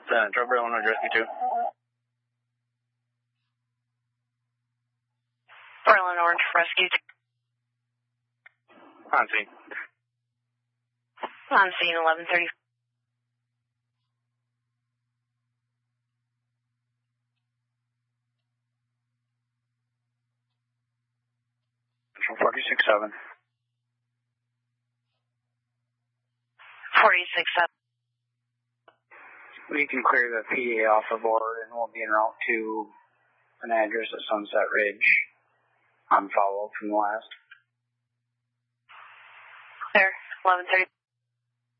Central, Illinois, Rescue 2. Berlin Orange, Rescue 2. On scene. On scene, 11:30. Central 46-7. 46-7. We can clear the PA off the board and we'll be en route to an address at Sunset Ridge on follow-up from the last. Clear, 11:30.